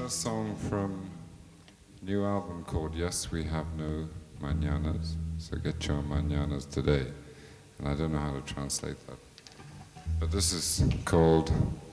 a song from a new album called Yes, We Have No Mañanas. So get your mañanas today. And I don't know how to translate that. But this is called